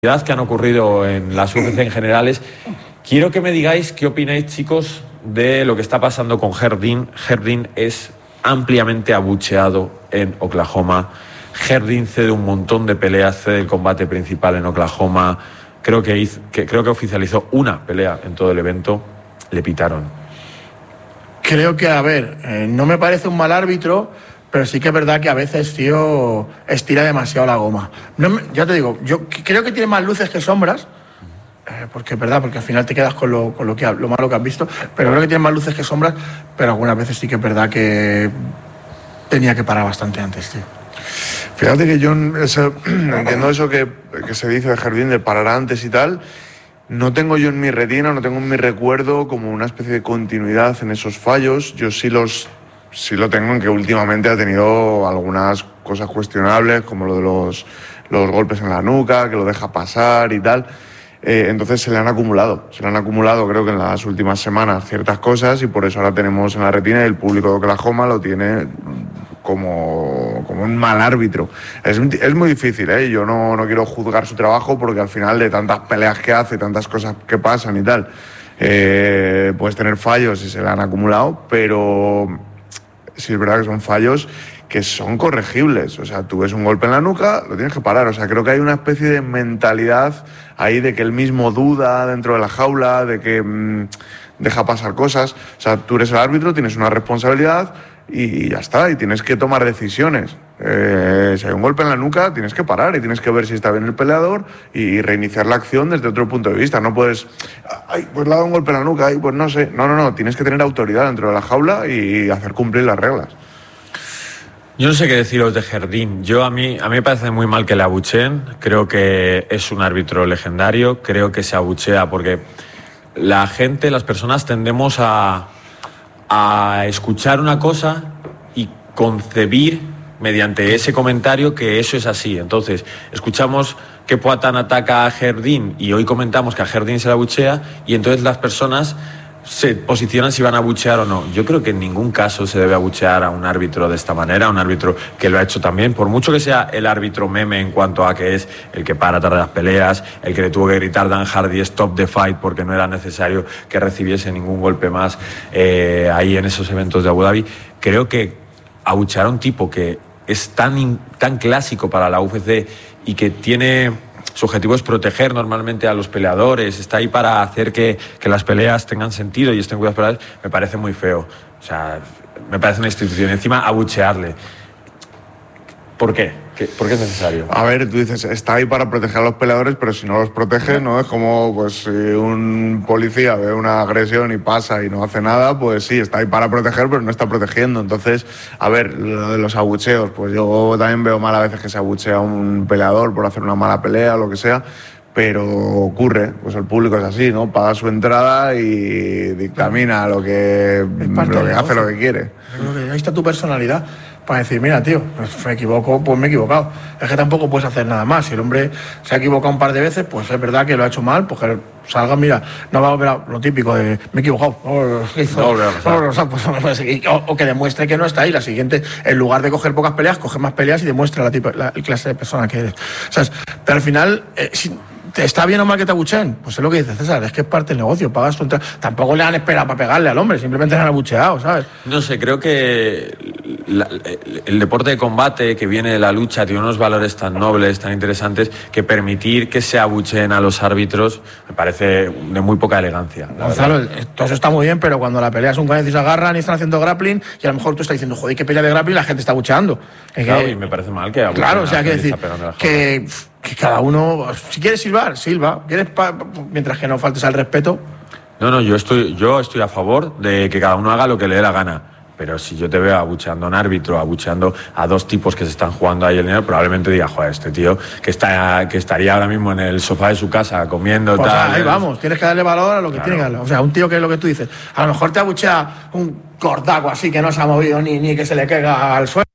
que han ocurrido en las UFC en generales. Quiero que me digáis qué opináis, chicos, de lo que está pasando con Herb Dean. Herb Dean es ampliamente abucheado en Oklahoma. Herb Dean cede un montón de peleas, cede el combate principal en Oklahoma. Creo que oficializó una pelea en todo el evento. Le pitaron. Creo que, a ver, no me parece un mal árbitro, pero sí que es verdad que a veces, tío, estira demasiado la goma. Ya te digo, yo creo que tiene más luces que sombras, porque es verdad, porque al final te quedas con lo malo que has visto, pero creo que tiene más luces que sombras, pero algunas veces sí que es verdad que tenía que parar bastante antes, tío. Fíjate que yo entiendo eso que se dice de Herb Dean, de parar antes y tal. No tengo yo en mi retina, no tengo en mi recuerdo como una especie de continuidad en esos fallos. Yo sí lo tengo en que últimamente ha tenido algunas cosas cuestionables, como lo de los golpes en la nuca, que lo deja pasar y tal. Entonces se le han acumulado creo que en las últimas semanas ciertas cosas, y por eso ahora tenemos en la retina, y el público de Oklahoma lo tiene como un mal árbitro. Es muy difícil, yo no quiero juzgar su trabajo, porque al final de tantas peleas que hace, tantas cosas que pasan y tal, puedes tener fallos y se le han acumulado, pero sí es verdad que son fallos que son corregibles. O sea, tú ves un golpe en la nuca, lo tienes que parar. O sea, creo que hay una especie de mentalidad ahí de que él mismo duda dentro de la jaula, de que deja pasar cosas. O sea, tú eres el árbitro, tienes una responsabilidad y ya está, y tienes que tomar decisiones. Si hay un golpe en la nuca, tienes que parar y tienes que ver si está bien el peleador y reiniciar la acción desde otro punto de vista. No puedes, pues le ha dado un golpe en la nuca, pues no sé. No, tienes que tener autoridad dentro de la jaula y hacer cumplir las reglas. Yo no sé qué deciros de Herb Dean. A mí me parece muy mal que le abucheen. Creo que es un árbitro legendario. Creo que se abuchea porque la gente, las personas, tendemos a escuchar una cosa y concebir mediante ese comentario que eso es así. Entonces, escuchamos que Poatan ataca a Herb Dean y hoy comentamos que a Herb Dean se le abuchea, y entonces las personas se posicionan si van a abuchear o no. Yo creo que en ningún caso se debe abuchear a un árbitro de esta manera, a un árbitro que lo ha hecho también, por mucho que sea el árbitro meme en cuanto a que es el que para tarde las peleas, el que le tuvo que gritar Dan Hardy stop the fight porque no era necesario que recibiese ningún golpe más ahí en esos eventos de Abu Dhabi. Creo que abuchear a un tipo que es tan clásico para la UFC y que tiene... Su objetivo es proteger normalmente a los peleadores, está ahí para hacer que las peleas tengan sentido y estén cuidadas por peleas, me parece muy feo. O sea, me parece una institución. Encima, abuchearle. ¿Por qué? ¿Por qué es necesario? A ver, tú dices, está ahí para proteger a los peleadores, pero si no los protege, ¿no? Es como, pues, si un policía ve una agresión y pasa y no hace nada, pues sí, está ahí para proteger, pero no está protegiendo. Entonces, a ver, lo de los abucheos, pues yo también veo mal a veces que se abuchea a un peleador por hacer una mala pelea o lo que sea, pero ocurre, pues el público es así, ¿no? Paga su entrada y dictamina lo que hace, lo que quiere. Ahí está tu personalidad. Para decir, mira, tío, pues me equivoco, pues me he equivocado. Es que tampoco puedes hacer nada más. Si el hombre se ha equivocado un par de veces, pues es verdad que lo ha hecho mal, pues que salga, mira, no va a volver a lo típico de me he equivocado. O que demuestre que no está ahí. La siguiente, en lugar de coger pocas peleas, coge más peleas y demuestra el clase de persona que eres. ¿Sabes? Pero al final, ¿está bien o mal que te abucheen? Pues es lo que dice César, es que es parte del negocio, pagas tu entrada. Tampoco le han esperado para pegarle al hombre, simplemente le han abucheado, ¿sabes? No sé, creo que el deporte de combate que viene de la lucha tiene unos valores tan nobles, tan interesantes, que permitir que se abucheen a los árbitros me parece de muy poca elegancia. Gonzalo, todo eso está muy bien, pero cuando la pelea es un cañón y se agarran y están haciendo grappling, y a lo mejor tú estás diciendo, joder, qué pelea de grappling, la gente está abucheando. Claro, y me parece mal que abucheen. Claro, o sea, que decir que cada uno, si quieres silbar, silba. Mientras que no faltes al respeto. No, yo estoy a favor de que cada uno haga lo que le dé la gana. Pero si yo te veo abucheando a un árbitro, abucheando a dos tipos que se están jugando ahí el dinero, probablemente diga, joder, este tío que estaría ahora mismo en el sofá de su casa comiendo pues tal. Ahí vamos, tienes que darle valor a lo que tiene que darle. O sea, un tío que es lo que tú dices. A lo mejor te abuchea un cortaco así que no se ha movido ni que se le caiga al suelo.